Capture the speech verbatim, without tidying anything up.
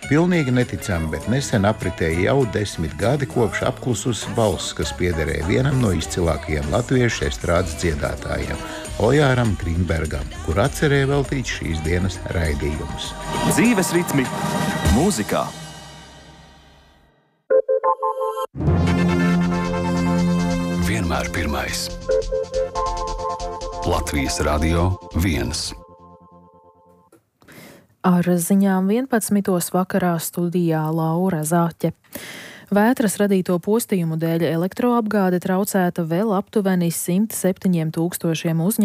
Pilnīgi neticami, bet nesen apritēja jau desmit gadi kopš apklususi balss, kas piederēja vienam no izcilākajiem latviešu estrādes dziedātājiem – Ojāram Grīnbergam, kur atcerēja veltīt šīs dienas raidījumus. Dzīves ritmi mūzikā. Vienmēr pirmais. Latvijas Radio viens. Ar ziņām vienpadsmitos vakarā studijā Laura Zāķe. Vētras radīto postījumu dēļ elektroapgāde traucēta vēl aptuveni simt septiņiem tūkstošiem uzņēmumu.